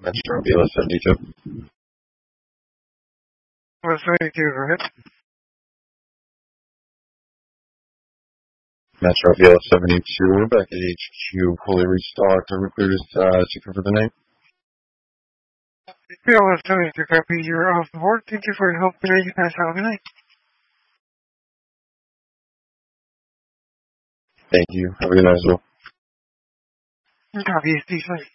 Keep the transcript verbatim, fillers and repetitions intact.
Metro B L S seventy-two. one seventy-two, go ahead. Metro B L S seventy-two, we're back at H Q, fully restocked. Are we clear to uh, secure for the name? B L S seventy-two, copy. You're off the board. Thank you for your help today. You guys have a good night. Thank you. Have a good night as well. Copy, Steve.